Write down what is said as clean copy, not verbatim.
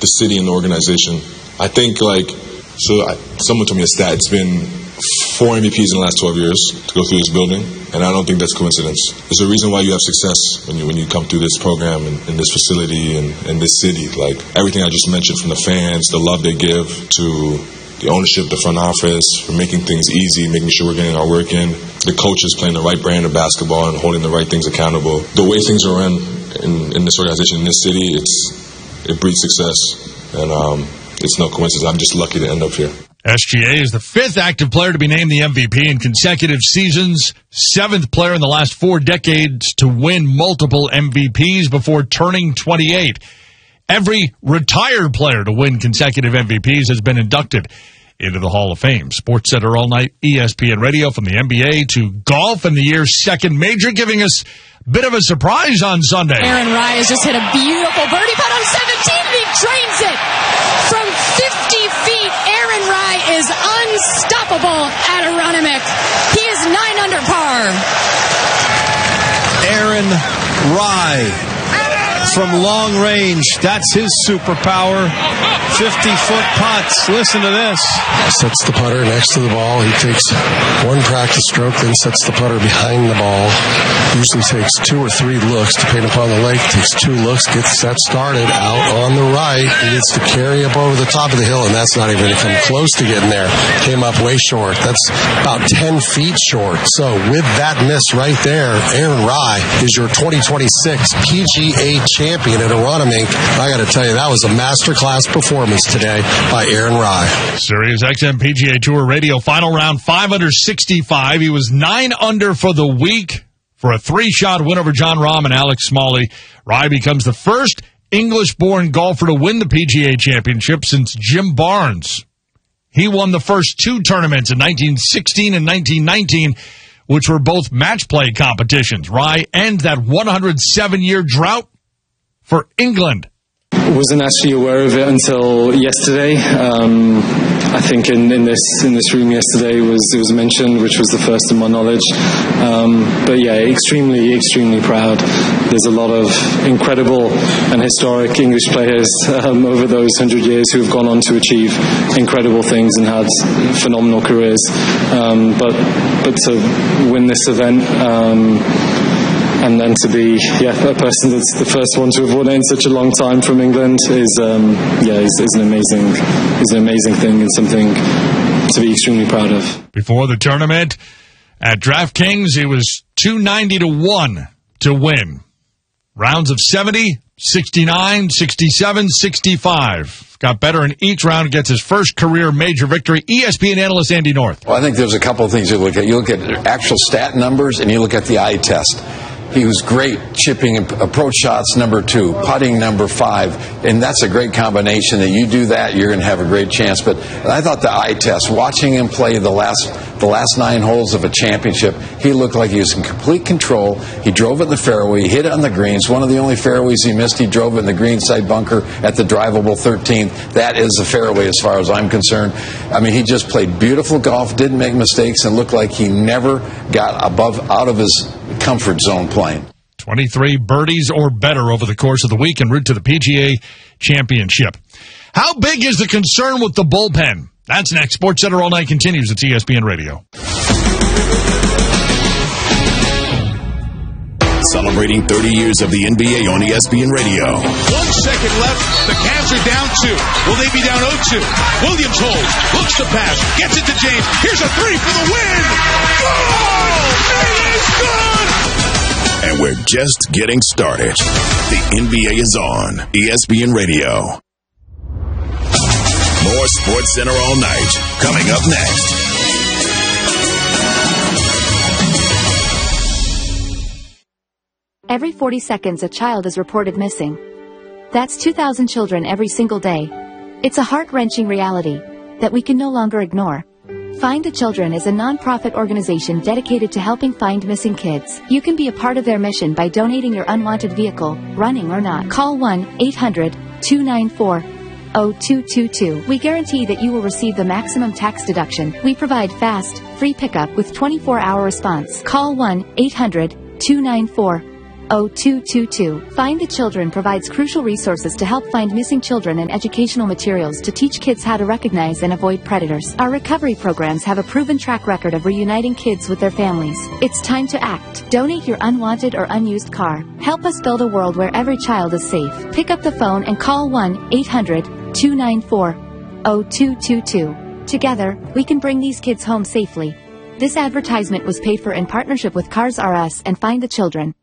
city and the organization. I think, someone told me a stat. It's been 4 MVPs in the last 12 years to go through this building, and I don't think that's coincidence. There's a reason why you have success when you come through this program and in this facility and in this city. Like, everything I just mentioned, from the fans, the love they give, to the ownership, the front office, for making things easy, making sure we're getting our work in, the coaches playing the right brand of basketball and holding the right things accountable. The way things are run in this organization, in this city, it breeds success, and it's no coincidence. I'm just lucky to end up here. SGA is the 5th active player to be named the MVP in consecutive seasons, 7th player in the last 4 decades to win multiple MVPs before turning 28. Every retired player to win consecutive MVPs has been inducted into the Hall of Fame. SportsCenter All Night, ESPN Radio, from the NBA to golf and the year's second major, giving us a bit of a surprise on Sunday. Aaron Rai has just hit a beautiful birdie putt on 17. He drains it from 50 feet. Aaron Rai is unstoppable at Aronimink. He is 9 under par. Aaron Rai from long range. That's his superpower. 50-foot putts. Listen to this. Sets the putter next to the ball. He takes one practice stroke, then sets the putter behind the ball. Usually takes 2 or 3 looks, depending upon the lake. Takes 2 looks, gets that started out on the right. He gets to carry up over the top of the hill, and that's not even going to come close to getting there. Came up way short. That's about 10 feet short. So with that miss right there, Aaron Rai is your 2026 PGA champion at Aronimink. I got to tell you, that was a masterclass performance today by Aaron Rai. Sirius XM PGA Tour Radio final round, 5 under 65. He was 9 under for the week for a 3-shot win over Jon Rahm and Alex Smalley. Rai becomes the first English-born golfer to win the PGA Championship since Jim Barnes. He won the first 2 tournaments in 1916 and 1919, which were both match play competitions. Rai ends that 107-year drought for England. Wasn't actually aware of it until yesterday. I think in this room yesterday it was mentioned, which was the first in my knowledge. But yeah, extremely proud. There's a lot of incredible and historic English players over those 100 years who have gone on to achieve incredible things and had phenomenal careers. But to win this event. And then to be a person that's the first one to have won it in such a long time from England is an amazing thing and something to be extremely proud of. Before the tournament at DraftKings, it was 290 to 1 to win. Rounds of 70, 69, 67, 65. Got better in each round, gets his first career major victory. ESPN analyst Andy North. Well, I think there's a couple of things you look at. You look at actual stat numbers and you look at the eye test. He was great chipping approach shots, number 2, putting, number 5, and that's a great combination. That you do that, you're going to have a great chance. But I thought the eye test, watching him play the last 9 holes of a championship, he looked like he was in complete control. He drove it in the fairway, he hit it on the greens. One of the only fairways he missed, he drove it in the greenside bunker at the drivable 13th. That is a fairway as far as I'm concerned. I mean, he just played beautiful golf, didn't make mistakes, and looked like he never got out of his comfort zone playing. 23 birdies or better over the course of the week en route to the PGA Championship. How big is the concern with the bullpen? That's next. SportsCenter All Night continues at ESPN Radio. Celebrating 30 years of the NBA on ESPN Radio. 1 second left. The Cavs are down 2. Will they be down 0-2? Williams holds. Looks to pass. Gets it to James. Here's a 3 for the win. Oh! It is good! And we're just getting started. The NBA is on ESPN Radio. More SportsCenter All Night coming up next. Every 40 seconds, a child is reported missing. That's 2,000 children every single day. It's a heart-wrenching reality that we can no longer ignore. Find the Children is a non-profit organization dedicated to helping find missing kids. You can be a part of their mission by donating your unwanted vehicle, running or not. Call 1-800-294-0222. We guarantee that you will receive the maximum tax deduction. We provide fast, free pickup with 24-hour response. Call 1-800-294-0222. 0222. Find the Children provides crucial resources to help find missing children and educational materials to teach kids how to recognize and avoid predators. Our recovery programs have a proven track record of reuniting kids with their families. It's time to act. Donate your unwanted or unused car. Help us build a world where every child is safe. Pick up the phone and call 1-800-294-0222. Together, we can bring these kids home safely. This advertisement was paid for in partnership with Cars R Us and Find the Children.